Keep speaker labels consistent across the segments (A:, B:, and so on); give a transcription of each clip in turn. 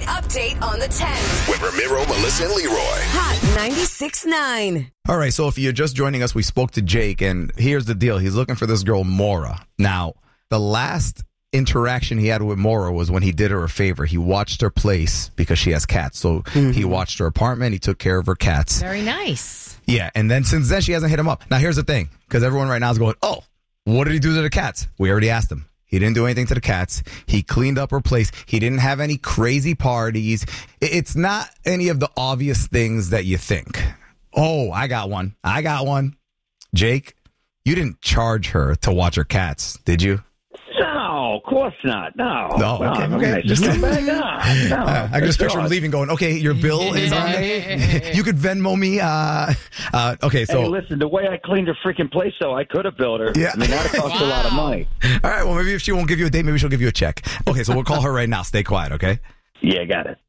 A: update on the 10th.
B: With Ramiro, Melissa, and Leroy.
A: Hot 96.9.
C: All right, so if you're just joining us, we spoke to Jake, and here's the deal. He's looking for this girl, Maura. Now, the last interaction he had with Maura was when he did her a favor. He watched her place because she has cats. So he watched her apartment. He took care of her cats.
D: Very nice.
C: Yeah, and then since then, she hasn't hit him up. Now, here's the thing, because everyone right now is going, oh, what did he do to the cats? We already asked him. He didn't do anything to the cats. He cleaned up her place. He didn't have any crazy parties. It's not any of the obvious things that you think. Oh, I got one. Jake, you didn't charge her to watch her cats, did you?
E: No, of course not. No.
C: Okay. Just I can just picture him leaving going, okay, your bill is on there. You could Venmo me. Okay, so.
E: Hey, listen, the way I cleaned her freaking place, though, I could have billed her.
C: Yeah.
E: I mean, that cost a lot of money.
C: All right, well, maybe if she won't give you a date, maybe she'll give you a check. Okay, so we'll call her right now. Stay quiet, okay?
E: Yeah, got it.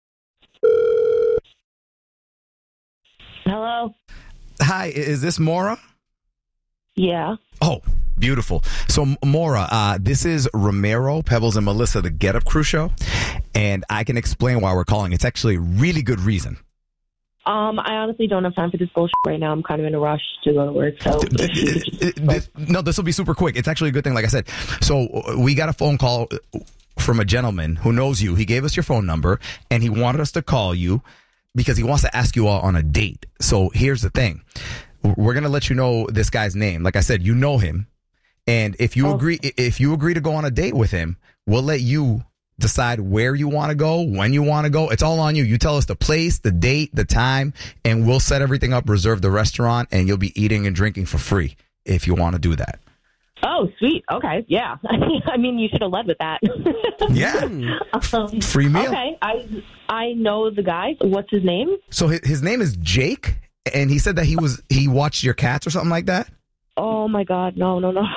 F: Hello?
C: Hi, is this Maura?
F: Yeah.
C: Oh, beautiful. So, Maura, this is Ramiro, Pebbles, and Melissa, the Get Up Crew show, and I can explain why we're calling. It's actually a really good reason.
F: I honestly don't have time for this bullshit right now. I'm kind of in a rush to go to work, so...
C: This will be super quick. It's actually a good thing, like I said. So, we got a phone call from a gentleman who knows you. He gave us your phone number, and he wanted us to call you because he wants to ask you out on a date. So, here's the thing. We're going to let you know this guy's name. Like I said, you know him. And if you agree to go on a date with him, we'll let you decide where you want to go, when you want to go. It's all on you. You tell us the place, the date, the time, and we'll set everything up, reserve the restaurant, and you'll be eating and drinking for free if you want to do that.
F: Oh, sweet. Okay. Yeah. I mean, you should have led with that.
C: Yeah. Free meal.
F: Okay. I know the guy. What's his name?
C: So his name is Jake. And he said that he watched your cats or something like that?
F: Oh, my God. No.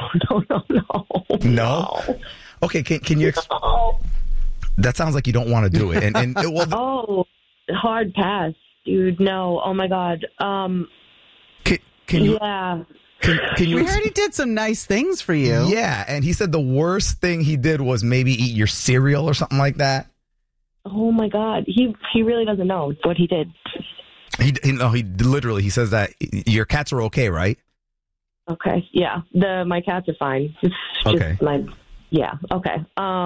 C: No? Okay, can you... That sounds like you don't want to do it. And
F: Oh, hard pass, dude. No. Oh, my God.
C: Can you...
F: Yeah.
C: Can you...
G: We heard he did some nice things for you.
C: Yeah, and he said the worst thing he did was maybe eat your cereal or something like that.
F: Oh, my God. He really doesn't know what he did.
C: He literally, he says that your cats are okay, right?
F: Okay, yeah. My cats are fine. It's just
C: okay.
F: Okay.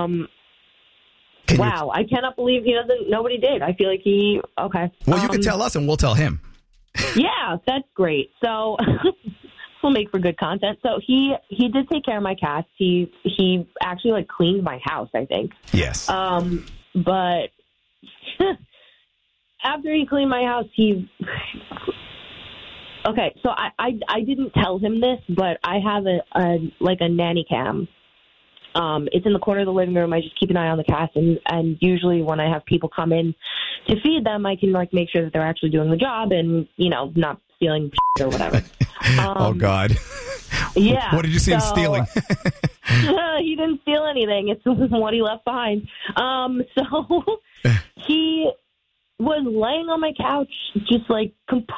F: Wow, I cannot believe he doesn't know what he did. I feel like okay.
C: Well, you can tell us and we'll tell him.
F: Yeah, that's great. So we'll make for good content. So he did take care of my cats. He actually cleaned my house, I think.
C: Yes.
F: But after he cleaned my house, okay, so I didn't tell him this, but I have a nanny cam. It's in the corner of the living room. I just keep an eye on the cats, and usually when I have people come in to feed them, I can make sure that they're actually doing the job and not stealing shit or whatever.
C: Oh God!
F: Yeah.
C: What did you see him stealing?
F: He didn't steal anything. It's what he left behind. So he was laying on my couch, just